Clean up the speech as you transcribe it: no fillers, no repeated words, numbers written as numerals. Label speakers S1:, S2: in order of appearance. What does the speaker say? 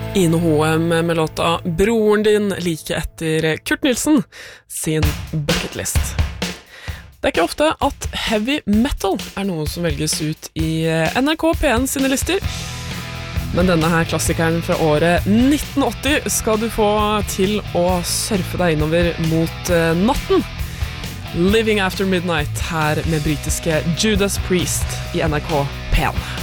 S1: Ine Hoem med låta Broren din like etter Kurt Nilsen sin bucketlist. Det ikke ofte at heavy metal noe som velges ut i NRK P1 sine lister. Men denne her klassikeren fra året 1980 skal du få til å surfe deg innover mot natten. Living After Midnight her med britiske Judas Priest i NRK P1.